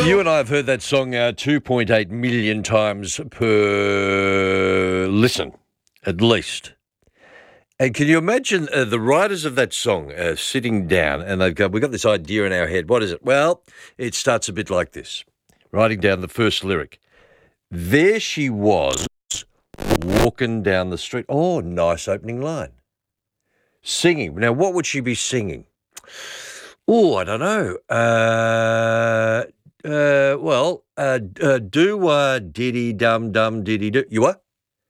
You and I have heard that song 2.8 million times per listen, at least. And can you imagine the writers of that song sitting down and we've got this idea in our head. What is it? Well, it starts a bit like this, writing down the first lyric. There she was walking down the street. Oh, nice opening line. Singing. Now, what would she be singing? Oh, I don't know. Do diddy dum dum diddy do. You what?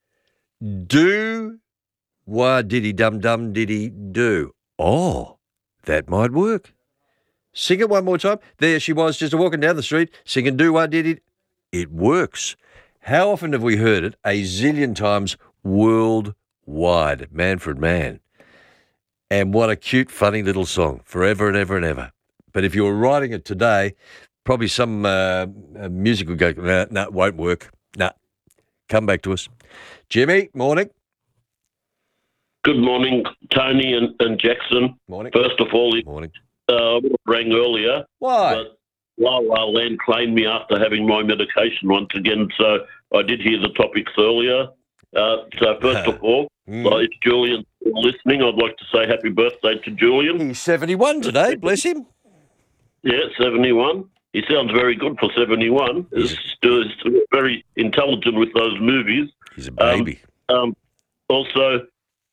Do diddy dum dum diddy do. Oh, that might work. Sing it one more time. There she was, just walking down the street, singing do diddy. It works. How often have we heard it? A zillion times worldwide. Manfred Mann. And what a cute, funny little song, forever and ever and ever. But if you were writing it today, probably some music would go, no, it won't work. No, come back to us. Jimmy, morning. Good morning, Tony and Jackson. Morning. First of all, Morning. I rang earlier. Why? But La La Land claimed me after having my medication once again, so I did hear the topics earlier. So first of all, if Julian's listening, I'd like to say happy birthday to Julian. He's 71 today, bless him. Yeah, 71. He sounds very good for 71. He's very intelligent with those movies. He's a baby. Also,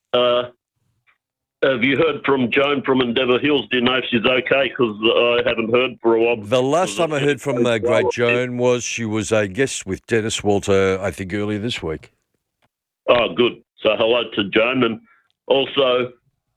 have you heard from Joan from Endeavour Hills? Do you know if she's okay? Because I haven't heard for a while. The last time I heard from great Joan was she was a guest with Dennis Walter, I think, earlier this week. Oh, good. So hello to Joan. And also,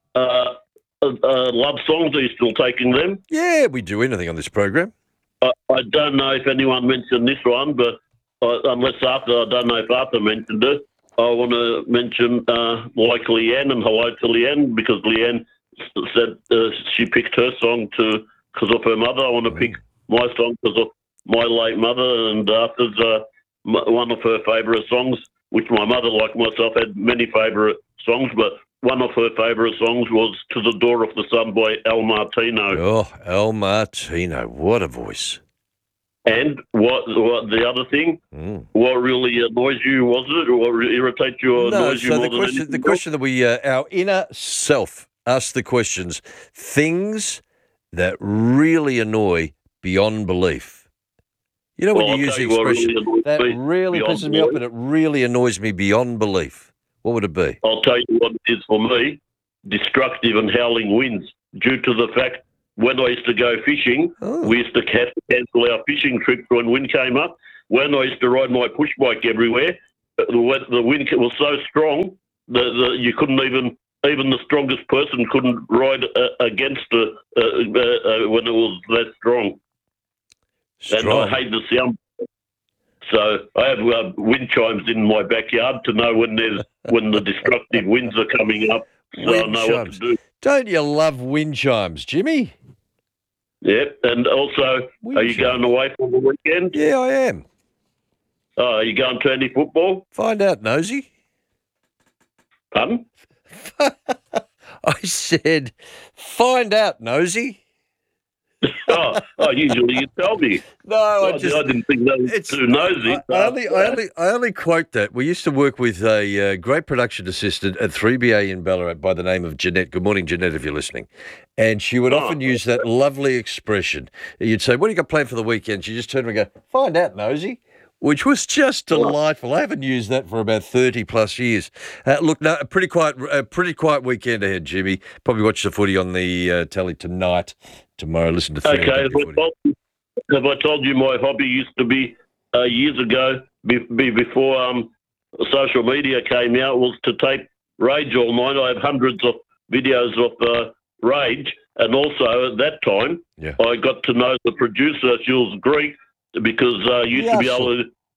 love songs, are you still taking them? Yeah, we do anything on this program. I don't know if anyone mentioned this one, but unless I don't know if Arthur mentioned it. I want to mention like Leanne and hello to Leanne because Leanne said she picked her song because of her mother. I want to pick my song because of my late mother, and Arthur's one of her favourite songs, which my mother, like myself, had many favourite songs, but one of her favourite songs was To the Door of the Sun by Al Martino. Oh, Al Martino, what a voice. And what the other thing, what really annoys you, was it, or irritates you or annoys you more than anything? The question that we, our inner self asks the questions, things that really annoy beyond belief. You know when you use the expression, that really pisses me off and it really annoys me beyond belief. What would it be? I'll tell you what it is for me, destructive and howling winds, due to the fact when I used to go fishing, we used to cancel our fishing trips when wind came up. When I used to ride my push bike everywhere, the wind was so strong that you couldn't even the strongest person couldn't ride against it when it was that strong. And I hate the sound. So I have wind chimes in my backyard to know when the destructive winds are coming up. So I know what to do. Don't you love wind chimes, Jimmy? Yep, and also, are you going away for the weekend? Yeah, I am. Oh, are you going to any football? Find out, Nosy. Pardon? I said, find out, Nosy. Usually you tell me. No, I didn't think that was too nosy. I only quote that. We used to work with a great production assistant at 3BA in Ballarat by the name of Jeanette. Good morning, Jeanette, if you're listening. And she would often use that lovely expression. You'd say, what do you got planned for the weekend? She just turned and go, find out, Nosy, which was just delightful. I haven't used that for about 30 plus years. Look, no, a pretty quiet weekend ahead, Jimmy. Probably watch the footy on the telly tonight. Tomorrow, listen to Okay, have I told you my hobby used to be years ago, before social media came out, was to tape Rage all night. I have hundreds of videos of Rage, and also at that time, I got to know the producer, Jules Greek, because you used to be able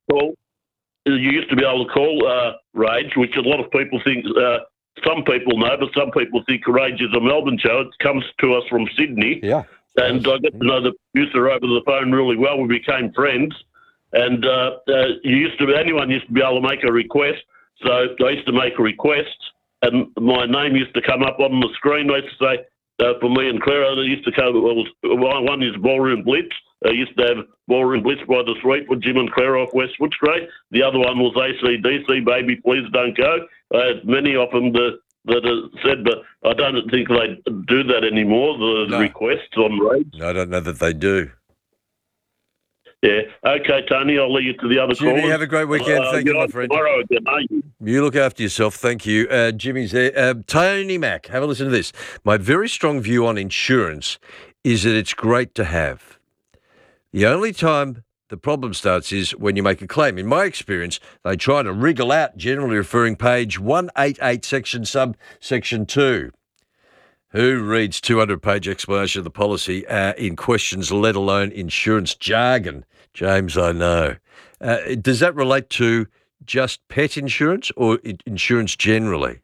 to call Rage, which a lot of people think. Some people know, but some people think Rage is a Melbourne show. It comes to us from Sydney. Yeah. And I got to know the producer over the phone really well. We became friends. And anyone used to be able to make a request. So I used to make requests, and my name used to come up on the screen. I used to say, for me and Clara, they used to come, one is Ballroom Blitz, I used to have Ballroom Bliss by the Sweet with Jim and Claire off West Footscray. The other one was ACDC, Baby Please Don't Go. I had many of them that said, but I don't think they do that anymore, the requests on radio. No, I don't know that they do. Yeah. Okay, Tony, I'll leave you to the other callers. Jimmy, have a great weekend. Thank you, my friend. Tomorrow again, aren't you? You look after yourself. Thank you. Jimmy's there. Tony Mack, have a listen to this. My very strong view on insurance is that it's great to have. The only time the problem starts is when you make a claim. In my experience, they try to wriggle out, generally referring page 188, subsection 2. Who reads 200-page explanation of the policy in questions, let alone insurance jargon? James, I know. Does that relate to just pet insurance or insurance generally?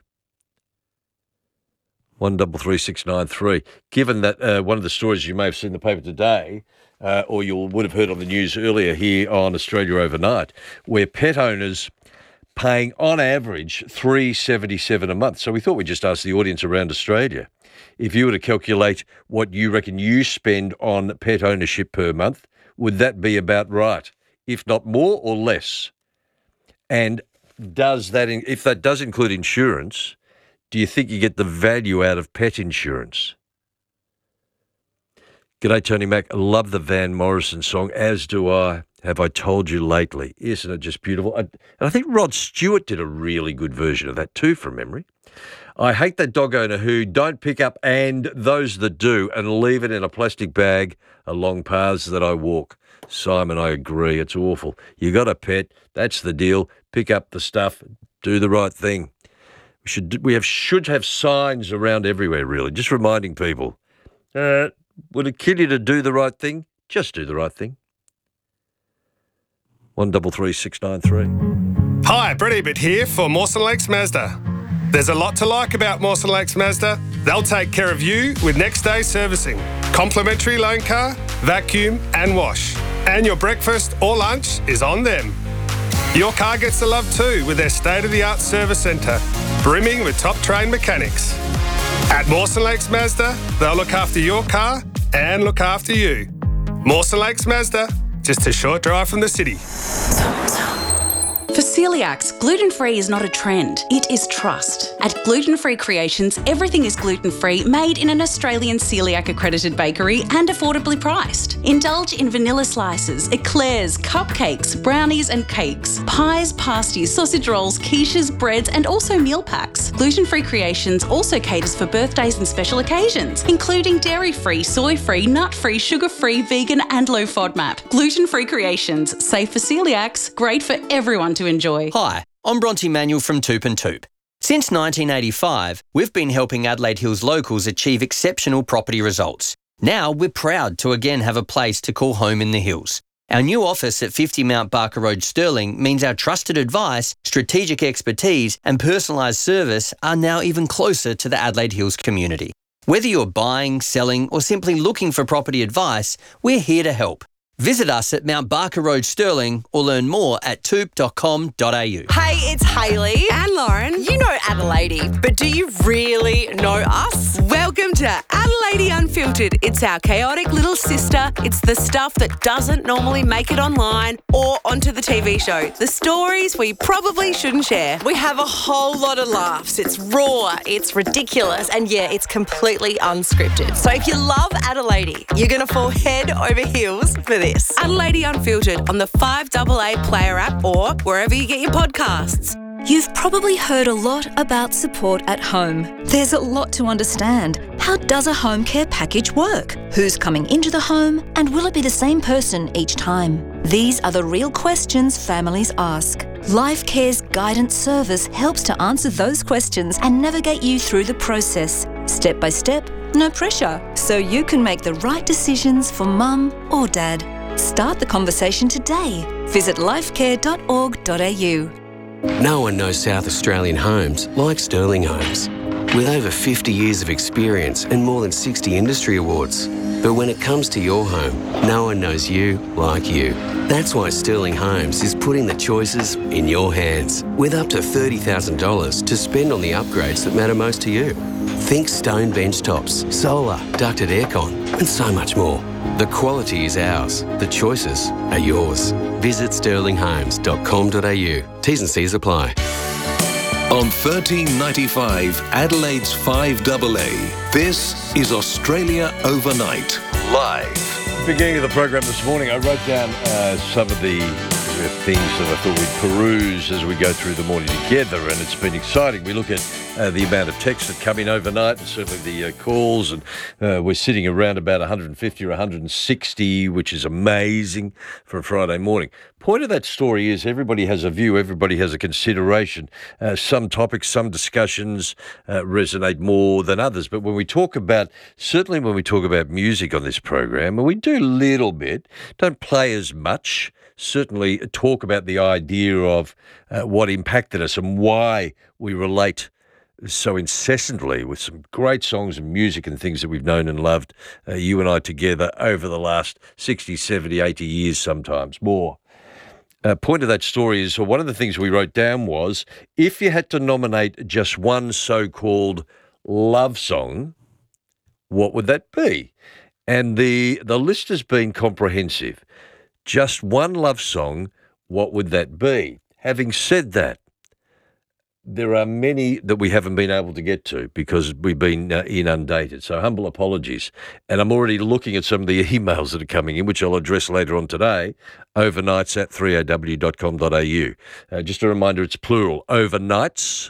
133693. Given that one of the stories you may have seen in the paper today, or you would have heard on the news earlier here on Australia Overnight, where pet owners paying on average $377 a month. So we thought we'd just ask the audience around Australia, if you were to calculate what you reckon you spend on pet ownership per month, would that be about right? If not more or less? And if that does include insurance, do you think you get the value out of pet insurance? G'day, Tony Mack. I love the Van Morrison song, as do I. Have I Told You Lately? Isn't it just beautiful? And I think Rod Stewart did a really good version of that too, from memory. I hate that dog owner who don't pick up, and those that do, and leave it in a plastic bag along paths that I walk. Simon, I agree. It's awful. You got a pet. That's the deal. Pick up the stuff. Do the right thing. We should have signs around everywhere, really, just reminding people. Would it kill you to do the right thing? Just do the right thing. 133693. Hi, Brett Ebert here for Mawson Lakes Mazda. There's a lot to like about Mawson Lakes Mazda. They'll take care of you with next day servicing, complimentary loan car, vacuum and wash. And your breakfast or lunch is on them. Your car gets the love too with their state-of-the-art service centre, brimming with top-trained mechanics. At Mawson Lakes Mazda, they'll look after your car and look after you. Mawson Lakes Mazda, just a short drive from the city. For celiacs, gluten-free is not a trend, it is trust. At Gluten Free Creations, everything is gluten-free, made in an Australian celiac-accredited bakery and affordably priced. Indulge in vanilla slices, eclairs, cupcakes, brownies and cakes, pies, pasties, sausage rolls, quiches, breads and also meal packs. Gluten Free Creations also caters for birthdays and special occasions, including dairy-free, soy-free, nut-free, sugar-free, vegan and low FODMAP. Gluten Free Creations, safe for celiacs, great for everyone to enjoy. Hi, I'm Bronte Manuel from Toop and Toop. Since 1985, we've been helping Adelaide Hills locals achieve exceptional property results. Now we're proud to again have a place to call home in the hills. Our new office at 50 Mount Barker Road, Stirling, means our trusted advice, strategic expertise and personalised service are now even closer to the Adelaide Hills community. Whether you're buying, selling or simply looking for property advice, we're here to help. Visit us at Mount Barker Road, Stirling, or learn more at toop.com.au. Hey, it's Hayley and Lauren. You know Adelaide, but do you really know us? Welcome to Adelaide Unfiltered. It's our chaotic little sister. It's the stuff that doesn't normally make it online or onto the TV show. The stories we probably shouldn't share. We have a whole lot of laughs. It's raw, it's ridiculous, and yeah, it's completely unscripted. So if you love Adelaide, you're going to fall head over heels for this. Adelaide Unfiltered on the 5AA Player app or wherever you get your podcasts. You've probably heard a lot about support at home. There's a lot to understand. How does a home care package work? Who's coming into the home? And will it be the same person each time? These are the real questions families ask. Life Care's guidance service helps to answer those questions and navigate you through the process. Step by step, no pressure, so you can make the right decisions for mum or dad. Start the conversation today. Visit lifecare.org.au. No one knows South Australian homes like Sterling Homes. With over 50 years of experience and more than 60 industry awards. But when it comes to your home, no one knows you like you. That's why Sterling Homes is putting the choices in your hands, with up to $30,000 to spend on the upgrades that matter most to you. Think stone bench tops, solar, ducted aircon, and so much more. The quality is ours. The choices are yours. Visit sterlinghomes.com.au. T's and C's apply. On 1395 Adelaide's 5AA, this is Australia Overnight, live. Beginning of the program this morning, I wrote down some of the things that I thought we'd peruse as we go through the morning together, and it's been exciting. We look at the amount of texts that come in overnight, and certainly the calls, and we're sitting around about 150 or 160, which is amazing for a Friday morning. Point of that story is everybody has a view, everybody has a consideration. Some topics, some discussions resonate more than others. But when we talk about, certainly when we talk about music on this program, and we do a little bit, don't play as much, certainly talk about the idea of what impacted us and why we relate so incessantly with some great songs and music and things that we've known and loved, you and I together over the last 60, 70, 80 years, sometimes more. Point of that story is, one of the things we wrote down was, if you had to nominate just one so-called love song, what would that be? And the list has been comprehensive. Just one love song, what would that be? Having said that, there are many that we haven't been able to get to because we've been inundated. So humble apologies. And I'm already looking at some of the emails that are coming in, which I'll address later on today, overnights at 3ow.com.au. Just a reminder, it's plural, overnights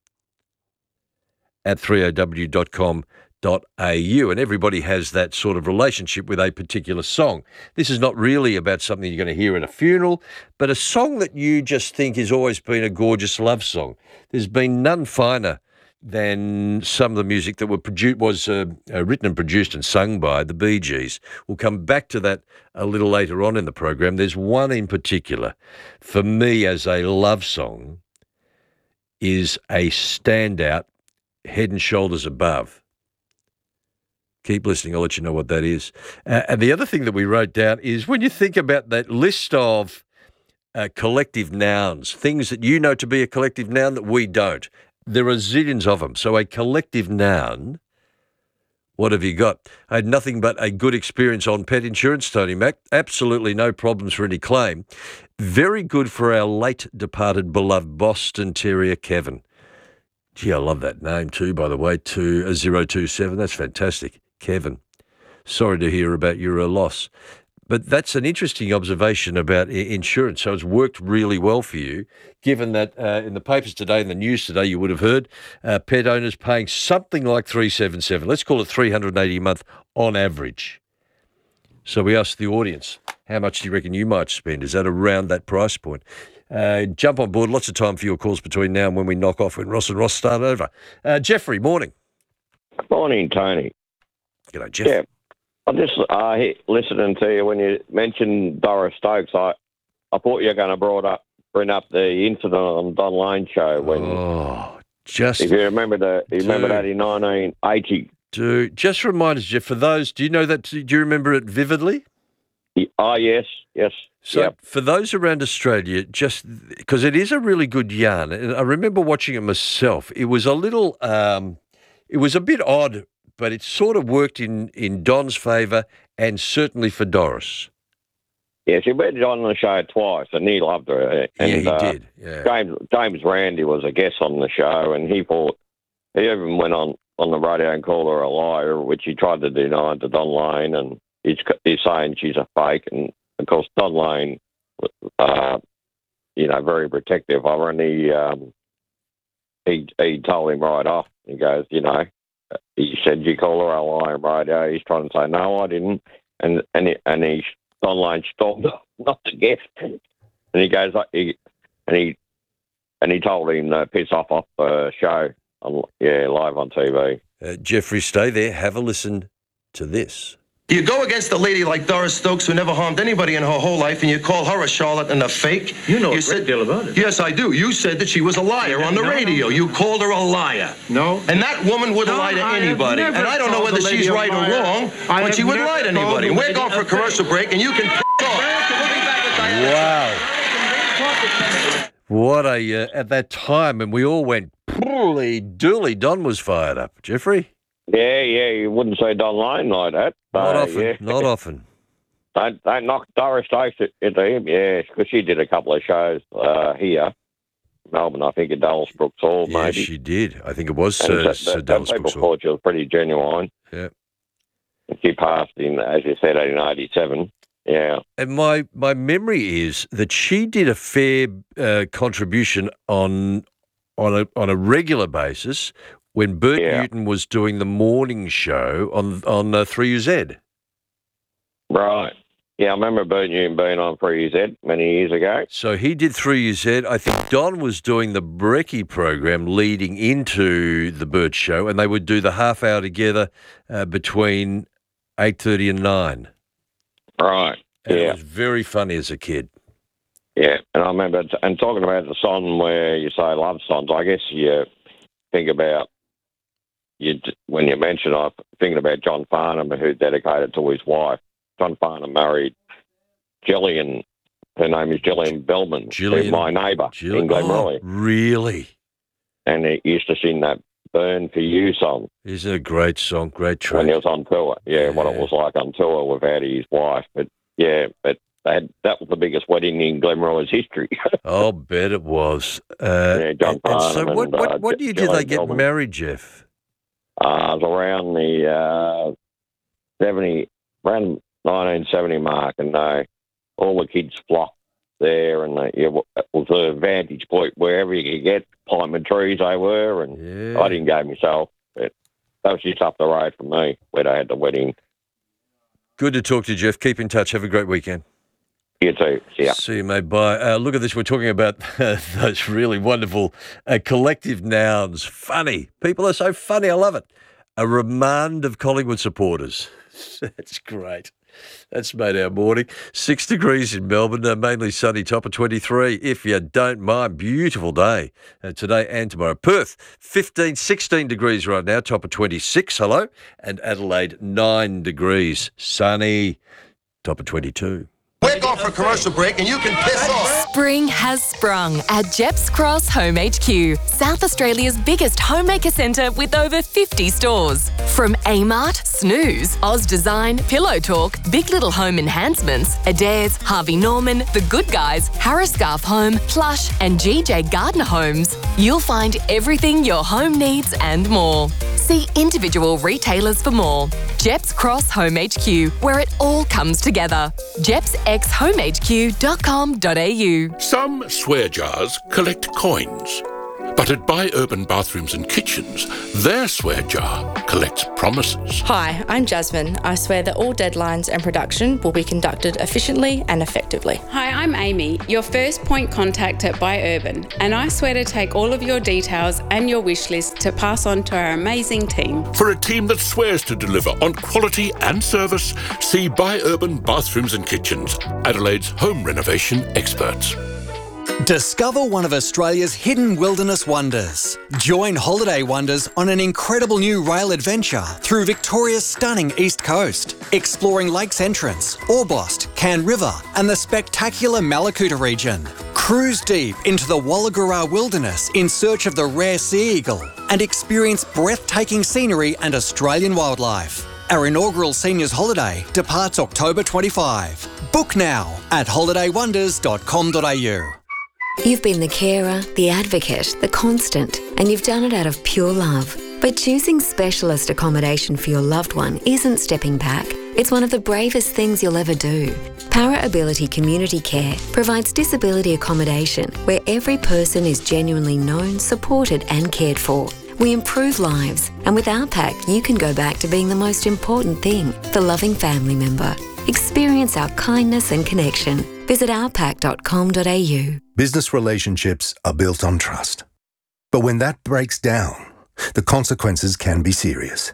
at 3ow.com.au. And everybody has that sort of relationship with a particular song. This is not really about something you're going to hear at a funeral, but a song that you just think has always been a gorgeous love song. There's been none finer than some of the music that was written and produced and sung by the Bee Gees. We'll come back to that a little later on in the program. There's one in particular, for me as a love song, is a standout, Head and Shoulders Above. Keep listening, I'll let you know what that is. And the other thing that we wrote down is, when you think about that list of collective nouns, things that you know to be a collective noun that we don't, there are zillions of them. So a collective noun, what have you got? I had nothing but a good experience on pet insurance, Tony Mac. Absolutely no problems for any claim. Very good for our late departed beloved Boston Terrier, Kevin. Gee, I love that name too, by the way, 027. That's fantastic. Kevin, sorry to hear about your loss. But that's an interesting observation about insurance. So it's worked really well for you, given that in the papers today, in the news today, you would have heard pet owners paying something like $377. Let's call it $380 a month on average. So we asked the audience, how much do you reckon you might spend? Is that around that price point? Jump on board. Lots of time for your calls between now and when we knock off, when Ross and Ross start over. Jeffrey, morning. Morning, Tony. G'day, Jeff. Yeah, I'm just listening to you when you mentioned Doris Stokes. I thought you were going to bring up the incident on Don Lane show when. If you remember that in 1980. Dude, just remind us, Jeff. For those, do you know that? Do you remember it vividly? Yes. So for those around Australia, just because it is a really good yarn, and I remember watching it myself. It was a little, it was a bit odd, but it sort of worked in Don's favour and certainly for Doris. Yeah, she went on the show twice, and he loved her. And, he did. Yeah. James Randi was a guest on the show, and he even went on the radio and called her a liar, which he tried to deny to Don Lane, and he's saying she's a fake. And of course, Don Lane, very protective of her, and he told him right off. He goes, he said, you call her a liar on radio. He's trying to say, no, I didn't. And Don Lane stormed off, not the guest. And he goes, he told him to piss off the show, live on TV. Jeffrey, stay there. Have a listen to this. You go against a lady like Doris Stokes, who never harmed anybody in her whole life, and you call her a charlatan and a fake? You know a great deal about it. Yes, I do. You said that she was a liar on the radio. You called her a liar. No. And that woman wouldn't lie to anybody. And I don't know whether she's right or wrong, but she wouldn't lie to anybody. We're going for a commercial break, and you can off. Wow. What at that time, and we all went, holy dooly, Don was fired up. Jeffrey? Yeah, you wouldn't say Don Lane like that. Not often. Don't knock Doris Stokes into him, yeah, because she did a couple of shows here. Melbourne, I think, at Dallas Brooks Hall, Yeah, maybe. she did. I think it was Dallas Dallas people Brooks Hall. thought she was pretty genuine. Yeah. She passed in, as you said, in 87. Yeah. And my memory is that she did a fair contribution on a regular basis when Bert Newton was doing the morning show on 3UZ. Right. Yeah, I remember Bert Newton being on 3UZ many years ago. So he did 3UZ. I think Don was doing the Brekkie program leading into the Bert show, and they would do the half hour together between 8:30 and 9. Right. And it was very funny as a kid. Yeah, and I remember, and talking about the song where you say love songs, I guess you think about, when you mention, I'm thinking about John Farnham, who dedicated to his wife. John Farnham married Gillian. Her name is Gillian Bellman. She's my neighbour in Glenroy. Oh, really? And he used to sing that Burn For You song. Isn't it a great song? Great track. When he was on tour. Yeah, what it was like on tour without his wife. But that was the biggest wedding in Glenroy's history. I'll bet it was. John Farnham. So what year did they get married, Jeff? It was around the 1970 mark, and all the kids flocked there, and it was a vantage point wherever you could get climbing trees they were, and I didn't go myself, but that was just up the road from me where they had the wedding. Good to talk to you, Jeff. Keep in touch. Have a great weekend. You too. See ya. See you, mate. Bye. Look at this. We're talking about those really wonderful collective nouns. Funny. People are so funny. I love it. A remand of Collingwood supporters. That's great. That's made our morning. 6 degrees in Melbourne, mainly sunny, top of 23. If you don't mind, beautiful day today and tomorrow. Perth, 16 degrees right now, top of 26. Hello. And Adelaide, 9 degrees, sunny, top of 22. We're going for a commercial break and you can piss off. Spring has sprung at Jeps Cross Home HQ, South Australia's biggest homemaker centre with over 50 stores. From Amart, Snooze, Oz Design, Pillow Talk, Big Little Home Enhancements, Adairs, Harvey Norman, The Good Guys, Harris Scarf Home, Plush and GJ Gardner Homes, you'll find everything your home needs and more. See individual retailers for more. Jeps Cross Home HQ, where it all comes together. JepsXHomeHQ.com.au. Some swear jars collect coins, but at Buy Urban Bathrooms and Kitchens, their swear jar collects promises. Hi, I'm Jasmine. I swear that all deadlines and production will be conducted efficiently and effectively. Hi, I'm Amy, your first point contact at Buy Urban, and I swear to take all of your details and your wish list to pass on to our amazing team. For a team that swears to deliver on quality and service, see Buy Urban Bathrooms and Kitchens, Adelaide's home renovation experts. Discover one of Australia's hidden wilderness wonders. Join Holiday Wonders on an incredible new rail adventure through Victoria's stunning east coast, exploring Lakes Entrance, Orbost, Cairn River and the spectacular Malakuta region. Cruise deep into the Wallagura wilderness in search of the rare sea eagle and experience breathtaking scenery and Australian wildlife. Our inaugural seniors holiday departs October 25. Book now at holidaywonders.com.au. You've been the carer, the advocate, the constant, and you've done it out of pure love. But choosing specialist accommodation for your loved one isn't stepping back. It's one of the bravest things you'll ever do. Para Ability Community Care provides disability accommodation where every person is genuinely known, supported and cared for. We improve lives, and with our pack, you can go back to being the most important thing, the loving family member. Experience our kindness and connection. Visit ourpack.com.au. Business relationships are built on trust. But when that breaks down, the consequences can be serious.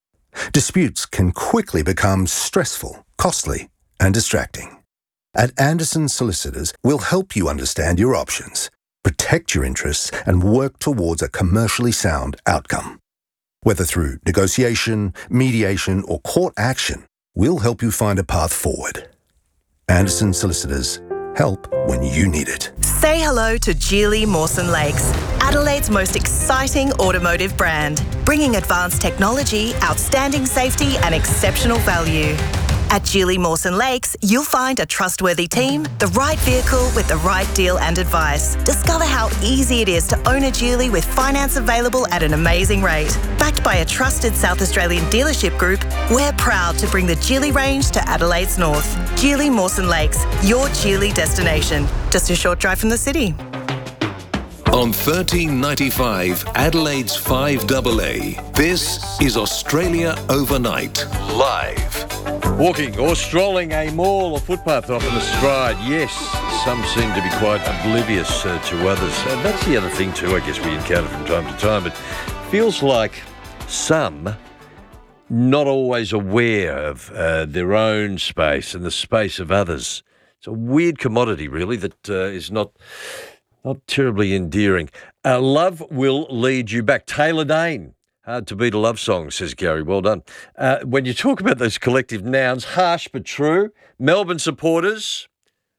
Disputes can quickly become stressful, costly, and distracting. At Anderson Solicitors, we'll help you understand your options, protect your interests, and work towards a commercially sound outcome. Whether through negotiation, mediation, or court action, we'll help you find a path forward. Anderson Solicitors, help when you need it. Say hello to Geely Mawson Lakes, Adelaide's most exciting automotive brand, bringing advanced technology, outstanding safety and exceptional value. At Geely Mawson Lakes, you'll find a trustworthy team, the right vehicle with the right deal and advice. Discover how easy it is to own a Geely with finance available at an amazing rate. Backed by a trusted South Australian dealership group, we're proud to bring the Geely range to Adelaide's north. Geely Mawson Lakes, your Geely destination. Just a short drive from the city. On 1395 Adelaide's 5AA, this is Australia Overnight, live. Walking or strolling a mall or footpath off in the stride. Yes, some seem to be quite oblivious to others. And that's the other thing too, I guess, we encounter from time to time. It feels like some not always aware of their own space and the space of others. It's a weird commodity, really, that is not terribly endearing. Love will lead you back. Taylor Dane. Hard to beat a love song, says Gary. Well done. When you talk about those collective nouns, harsh but true. Melbourne supporters.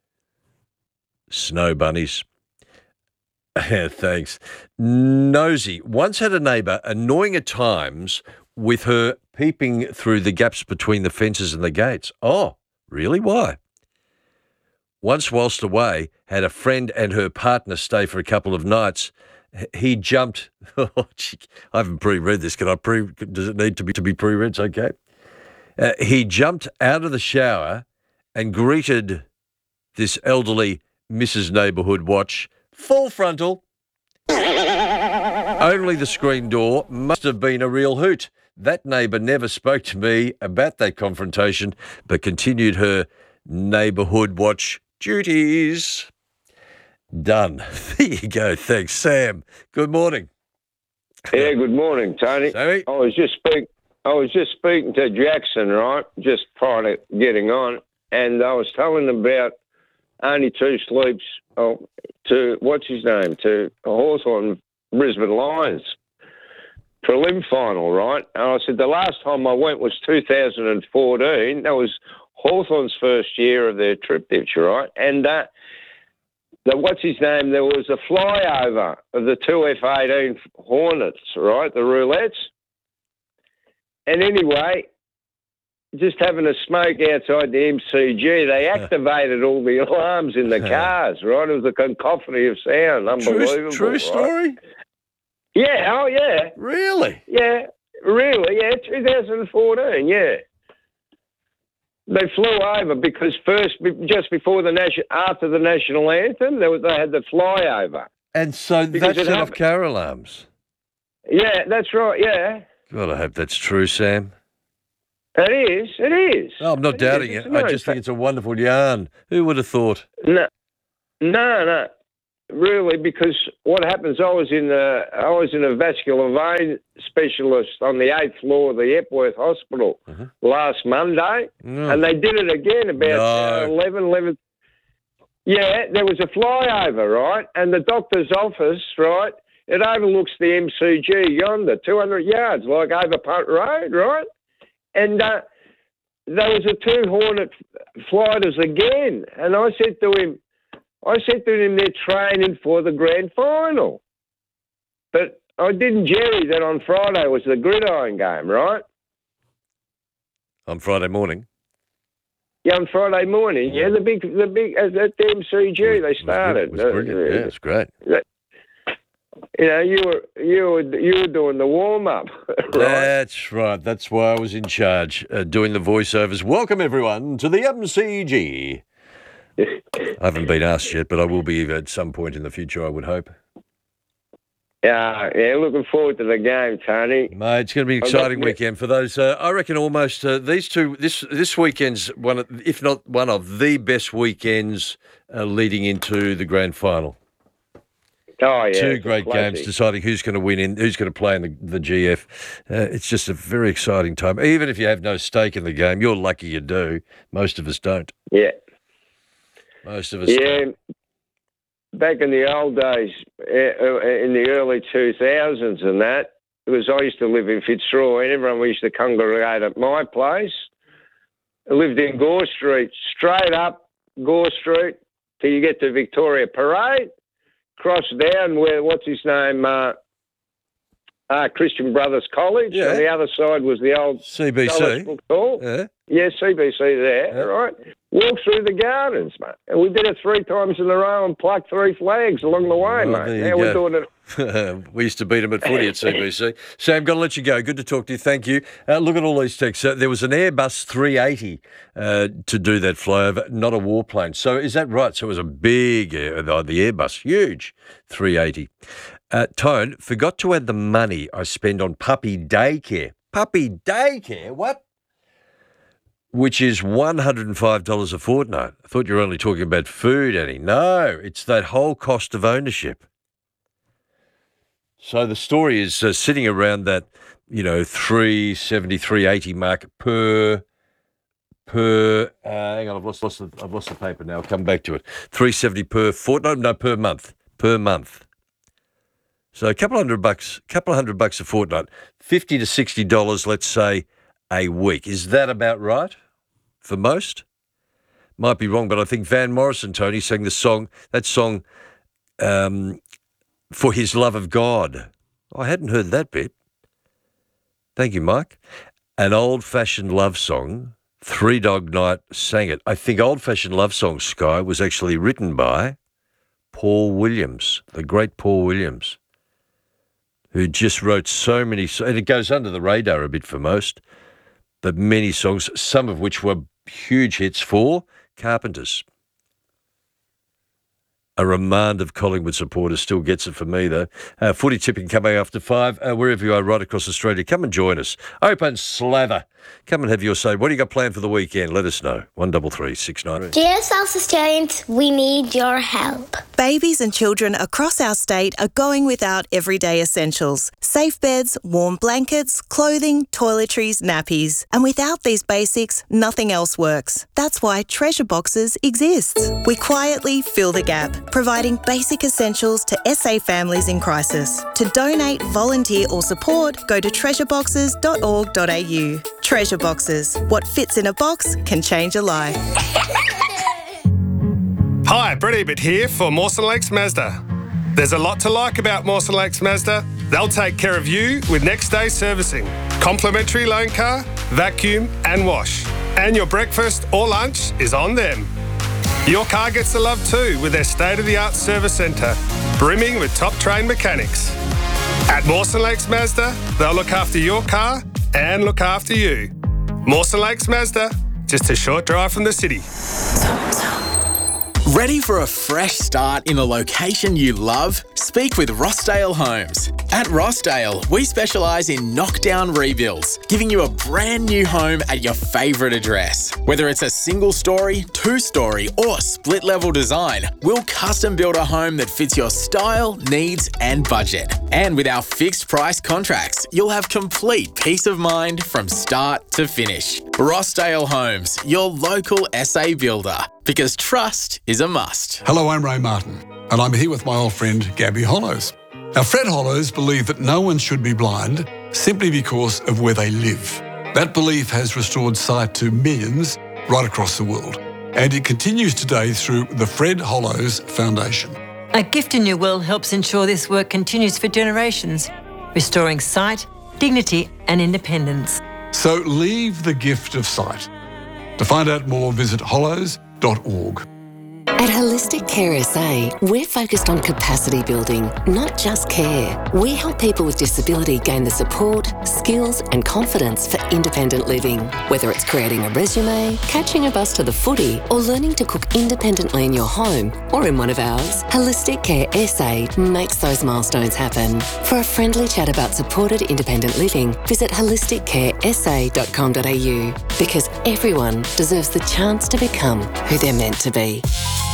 Snow bunnies. Thanks. Nosy. Once had a neighbour, annoying at times, with her peeping through the gaps between the fences and the gates. Oh, really? Why? Once, whilst away, had a friend and her partner stay for a couple of nights. He jumped. Oh, I haven't pre-read this. Does it need to be pre-read? It's okay. He jumped out of the shower and greeted this elderly Mrs. Neighbourhood Watch full frontal. Only the screen door must have been a real hoot. That neighbour never spoke to me about that confrontation, but continued her Neighbourhood Watch duties. Done. There you go. Thanks, Sam. Good morning. Yeah, good morning, Tony. Sammy? I was just speaking to Jackson, right? Just prior to getting on, and I was telling him about only two sleeps to Hawthorn Brisbane Lions prelim final, right? And I said the last time I went was 2014. That was Hawthorn's first year of their trip, right? And there was a flyover of the two F-18 Hornets, right, the roulettes. And anyway, just having a smoke outside the MCG, they activated all the alarms in the cars, right? It was a cacophony of sound, unbelievable. True story? Right? Yeah, oh yeah. Really? Yeah, really, yeah, 2014, yeah. They flew over because just before after the national anthem, they had the flyover. And so that set off car alarms. Yeah, that's right. Yeah. God, I hope that's true, Sam. It is. It is. No, I'm not doubting it. I just think it's a wonderful yarn. Who would have thought? No. Really, because what happens? I was in a vascular vein specialist on the 8th floor of the Epworth Hospital last Monday, and they did it again about 11. Yeah, there was a flyover, right, and the doctor's office, right, it overlooks the MCG yonder, 200 yards, like over Punt Road, right, and there was a two Hornet flighters again, and I said to him, they're training for the grand final. But I didn't jerry that on Friday was the gridiron game, right? On Friday morning? Yeah, on Friday morning. Yeah, the big at the MCG they started. It was brilliant. Yeah, it's great. You know, you were doing the warm up. Right? That's right. That's why I was in charge, doing the voiceovers. Welcome everyone to the MCG. I haven't been asked yet, but I will be at some point in the future, I would hope. Yeah, looking forward to the game, Tony. Mate, it's going to be an exciting weekend for those. I reckon almost these two. This weekend's one, if not one of the best weekends leading into the grand final. Oh yeah, two great games deciding who's going to win who's going to play in the GF. It's just a very exciting time. Even if you have no stake in the game, you're lucky you do. Most of us don't. Yeah. Most of us don't. Back in the old days, in the early 2000s and that, I used to live in Fitzroy, and everyone used to congregate at my place. I lived in Gore Street, straight up Gore Street till you get to Victoria Parade, cross down where, Christian Brothers College. Yeah. On the other side was the old CBC. Dulwich Hall. Yeah, CBC there, right? Walked through the gardens, mate. And we did it 3 times in a row and plucked 3 flags along the way, mate. Now we're doing it. We used to beat them at footy at CBC. Sam, got to let you go. Good to talk to you. Thank you. Look at all these texts. There was an Airbus 380 to do that flyover, not a warplane. So is that right? So it was a big, the Airbus, huge 380. Tone, forgot to add the money I spend on puppy daycare. Puppy daycare? What? Which is $105 a fortnight. I thought you were only talking about food, Annie. No, it's that whole cost of ownership. So the story is sitting around that, $370, $380 mark per. Hang on, I've lost the paper now. I'll come back to it. $370 per fortnight. No, per month. Per month. So a couple hundred bucks a fortnight. $50 to $60, let's say, a week. Is that about right for most? Might be wrong, but I think Van Morrison, Tony, sang that song For His Love of God. I hadn't heard that bit. Thank you, Mike. An old-fashioned love song, Three Dog Night sang it. I think old-fashioned love song, Sky, was actually written by Paul Williams, the great Paul Williams, who just wrote so many, and it goes under the radar a bit for most, but many songs, some of which were huge hits for Carpenters. A remand of Collingwood supporters still gets it for me, though. Footy tipping coming after 5. Wherever you are right across Australia, come and join us. Open slather. Come and have your say. What do you got planned for the weekend? Let us know. 133 690. Dear South Australians, we need your help. Babies and children across our state are going without everyday essentials. Safe beds, warm blankets, clothing, toiletries, nappies. And without these basics, nothing else works. That's why Treasure Boxes exists. We quietly fill the gap, providing basic essentials to SA families in crisis. To donate, volunteer or support, go to treasureboxes.org.au. Treasure Boxes. What fits in a box can change a life. Hi, Brett Ebert here for Mawson Lakes Mazda. There's a lot to like about Mawson Lakes Mazda. They'll take care of you with next day servicing, complimentary loan car, vacuum and wash. And your breakfast or lunch is on them. Your car gets the love too with their state-of-the-art service centre, brimming with top-trained mechanics. At Mawson Lakes Mazda, they'll look after your car and look after you. Mawson Lakes Mazda, just a short drive from the city. Ready for a fresh start in a location you love? Speak with Rossdale Homes. At Rossdale, we specialise in knockdown rebuilds, giving you a brand new home at your favourite address. Whether it's a single story, 2-story or split level design, we'll custom build a home that fits your style, needs and budget. And with our fixed price contracts, you'll have complete peace of mind from start to finish. Rossdale Homes, your local SA builder. Because trust is a must. Hello, I'm Ray Martin, and I'm here with my old friend Gabby Hollows. Now, Fred Hollows believed that no one should be blind simply because of where they live. That belief has restored sight to millions right across the world, and it continues today through the Fred Hollows Foundation. A Gift in Your Will helps ensure this work continues for generations, restoring sight, dignity and independence. So leave the gift of sight. To find out more, visit hollows.org. At Holistic Care SA, we're focused on capacity building, not just care. We help people with disability gain the support, skills and confidence for independent living. Whether it's creating a resume, catching a bus to the footy, or learning to cook independently in your home or in one of ours, Holistic Care SA makes those milestones happen. For a friendly chat about supported independent living, visit holisticcaresa.com.au, because everyone deserves the chance to become who they're meant to be.